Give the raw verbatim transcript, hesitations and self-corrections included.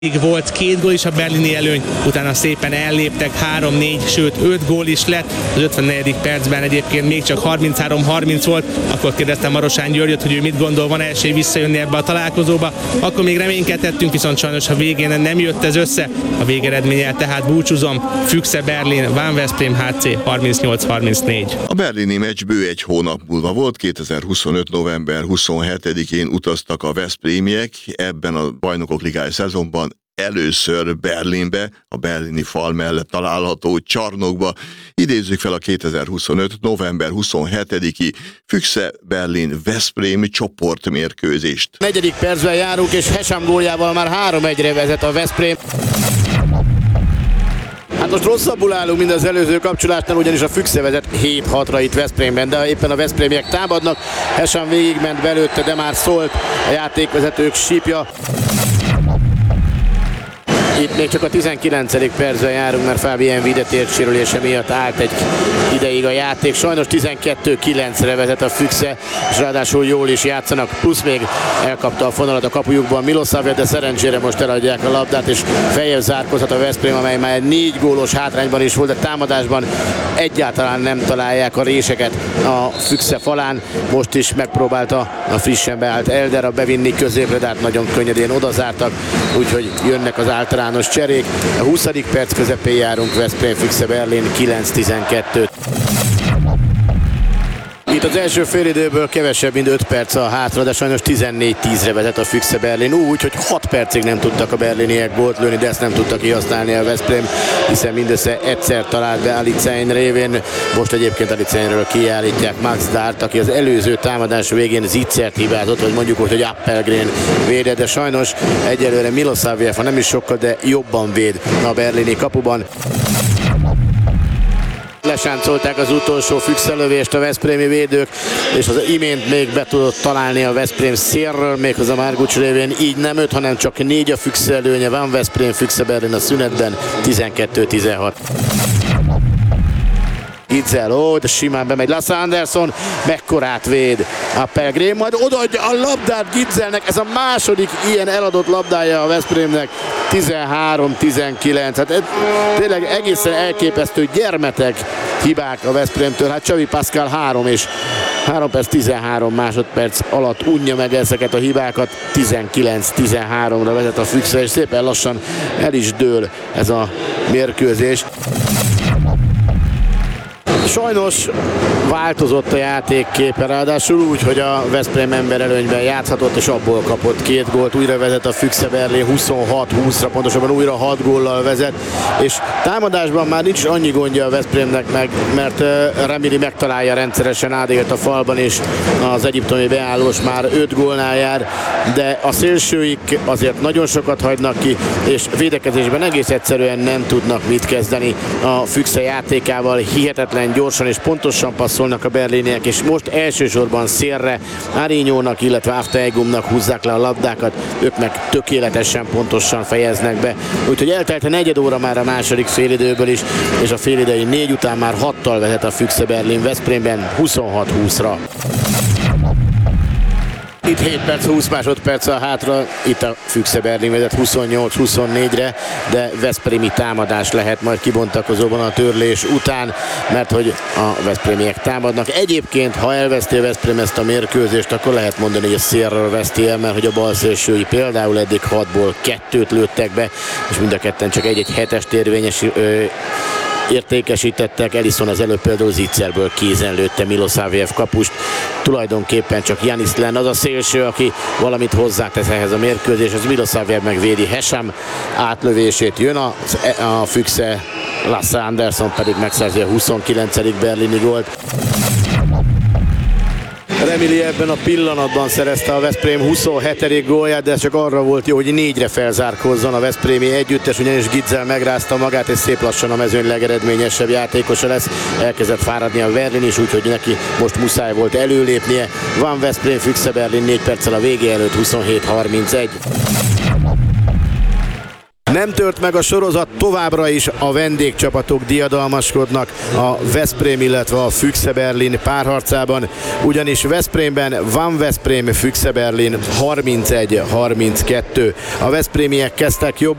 Volt két gól is a berlini előny, utána szépen elléptek, három négy, sőt öt gól is lett. Az ötvennegyedik percben egyébként még csak harminchárom harminc volt, akkor kérdeztem Marosán Györgyöt, hogy ő mit gondol, van esély visszajönni ebbe a találkozóba. Akkor még reménykedhettünk, viszont sajnos a végén nem jött ez össze. A végeredménnyel tehát búcsúzom. Füchse Berlin, Van Veszprém há cé harmincnyolc harmincnégy. A berlini meccs bő egy hónap múlva volt, kétezer-huszonöt. november huszonhetedikén utaztak a veszprémiek ebben a Bajnokok Ligája szezonban először Berlinbe, a berlini fal mellett található csarnokba. Idézzük fel a kétezer-huszonöt. november huszonhetediki Füchse Berlin Veszprém csoportmérkőzést. Negyedik percben járunk, és Hesam góljával már három egyre vezet a Veszprém. Hát most rosszabbul állunk, mint az előző kapcsolásnál, ugyanis a Füchse vezet hét hatra itt Veszprémben, de éppen a veszprémiek támadnak. Hesam végigment belőtte, de már szólt a játékvezetők sípja. Itt még csak a tizenkilencedik percben járunk, mert Fabien Wiede térsérülése miatt állt egy ideig a játék. Sajnos tizenkettő kilencre vezet a Füchse, és ráadásul jól is játszanak, plusz még elkapta a fonalat a kapujukban Milosavljev, de szerencsére most eladják a labdát, és feljebb zárkozhat a Veszprém, amely már egy négy gólos hátrányban is volt, de támadásban egyáltalán nem találják a réseket a Füchse falán. Most is megpróbálta a frissen beállt Elder bevinni középre, de hát nagyon könnyedén odazártak, úgyhogy jönnek az általános cserék. A huszadik perc közepén járunk, Veszprém Füchse Berlin kilenc tizenkettő. Itt az első félidőből kevesebb, mint öt perc a hátra, de sajnos tizennégy tízre vezet a Füchse Berlin úgy, hogy hat percig nem tudtak a berliniek gólt lőni, de ezt nem tudta kihasználni a Veszprém, hiszen mindössze egyszer talált be Alicein révén. Most egyébként Aliceinről kiállítják Max Dárt, aki az előző támadás végén Zitzert hibázott, vagy mondjuk úgy, hogy Appelgren védett, de sajnos egyelőre Milosavljev, ha nem is sokkal, de jobban véd a berlini kapuban. Lesáncolták az utolsó Füchse lövést a veszprémi védők, és az imént még be tudott találni a Veszprém szélről, méghozzá Margucs révén, így nem öt, hanem csak négy a Füchse előnye. Van Veszprém Füchse Berlin a szünetben tizenkettő tizenhat. Gitzel, ó, de simán bemegy Lasse Andersson, mekkorát véd Appelgren, majd odaadja a labdát Gitzelnek, ez a második ilyen eladott labdája a Veszprémnek, tizenhárom tizenkilenc, hát ez tényleg egészen elképesztő, gyermetek hibák a Veszprémtől. Hát Xavi Pascal három és három perc tizenhárom másodperc alatt unja meg ezeket a hibákat, tizenkilenc tizenháromra vezet a Füchse, és szépen lassan el is dől ez a mérkőzés. Sajnos változott a játékképe, ráadásul úgy, hogy a Veszprém ember előnyben játszhatott, és abból kapott két gólt. Újra vezet a Füchse Berlin huszonhat húszra, pontosabban újra hat góllal vezet, és támadásban már nincs annyi gondja a Veszprémnek meg, mert Remili megtalálja rendszeresen, átért a falban, és az egyiptomi beállós már öt gólnál jár, de a szélsőik azért nagyon sokat hagynak ki, és védekezésben egész egyszerűen nem tudnak mit kezdeni a Füchse játékával. Hihetetlen gyorsan és pontosan passzolnak a berliniek, és most elsősorban szélre Arinyónak, illetve Afteigumnak húzzák le a labdákat, ők meg tökéletesen pontosan fejeznek be. Úgyhogy eltelt a negyed óra már a második félidőből is, és a félidei négy után már hattal vezet a Füchse Berlin Veszprémben huszonhat húszra. Itt hét perc, húsz másodperc a hátra, itt a Füchse Berlin vezet huszonnyolc huszonnégyre, de veszprémi támadás lehet majd kibontakozóban a törlés után, mert hogy a veszprémiek támadnak. Egyébként, ha elveszti a Veszprém ezt a mérkőzést, akkor lehet mondani, hogy a szélről veszti el, mert hogy a bal szélsői például eddig hatból kettőt lőttek be, és mind a ketten csak egy-egy hetest érvényes ö, értékesítettek. Ellison az előbb például Zitzerből kézen lőtte Milosavljev kapust. Tulajdonképpen csak Janis Len az a szélső, aki valamit hozzátesz ehhez a mérkőzés, az Milosavljev megvédi Hesam átlövését. Jön a, a Füchse, Lasse Andersson pedig megszerzi a huszonkilencedik berlini gólt. Remili ebben a pillanatban szerezte a Veszprém huszonhetedik gólját, de ez csak arra volt jó, hogy négyre felzárkózzon a veszprémi együttes, ugyanis Gitzel megrázta magát, és szép lassan a mezőny legeredményesebb játékosa lesz. Elkezdett fáradni a Berlin is, úgyhogy neki most muszáj volt előlépnie. Van Veszprém Füchse Berlin négy perccel a végé előtt huszonhét harmincegy. Nem tört meg a sorozat, továbbra is a vendégcsapatok diadalmaskodnak a Veszprém, illetve a Füchse Berlin párharcában, ugyanis Veszprémben van Veszprém Füchse Berlin harmincegy harminckettő. A veszprémiek kezdtek jobb